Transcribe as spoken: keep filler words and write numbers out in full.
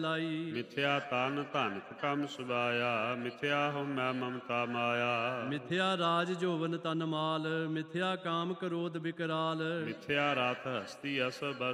ਲਾਈ। ਮਿਥਿਆ ਤਨ ਧਨ ਕਮ ਸੁਭਾਇਆ, ਮਿਥਿਆ ਹਉਮੈ ਮਮਤਾ ਮਾਇਆ। ਮਿਥਿਆ ਰਾਜ ਜੋਵਨ ਤਨ ਮਾਲ, ਮਿਥਿਆ ਕਾਮ ਕ੍ਰੋਧ ਵਿਕਰਾਲ। ਮਿਥਿਆ ਰਥ ਹਸਤੀ ਅਸਭ